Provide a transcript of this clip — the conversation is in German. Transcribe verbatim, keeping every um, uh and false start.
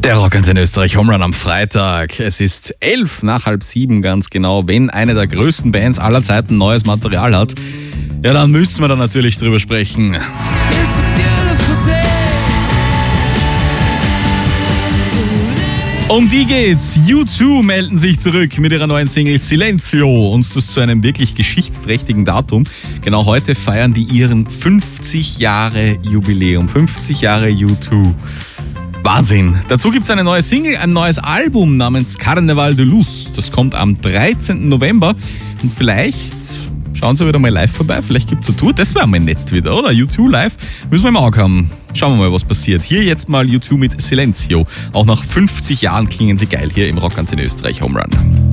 Der Rockantenne Österreich Home Run am Freitag. Es ist elf nach halb sieben ganz genau. Wenn eine der größten Bands aller Zeiten neues Material hat, ja, dann müssen wir da natürlich drüber sprechen. Um die geht's. U zwei melden sich zurück mit ihrer neuen Single Silenzio. Und das zu einem wirklich geschichtsträchtigen Datum. Genau heute feiern die ihren fünfzig Jahre Jubiläum. fünfzig Jahre U zwei. Wahnsinn. Dazu gibt es eine neue Single, ein neues Album namens Carnaval de Luz. Das kommt am dreizehnten November. Und vielleicht schauen Sie wieder mal live vorbei. Vielleicht gibt es eine Tour. Das wäre mal nett wieder, oder? U zwei live. Müssen wir im Auge haben. Schauen wir mal, was passiert. Hier jetzt mal U zwei mit Silenzio. Auch nach fünfzig Jahren klingen sie geil hier im Rockantenne Österreich Home Run.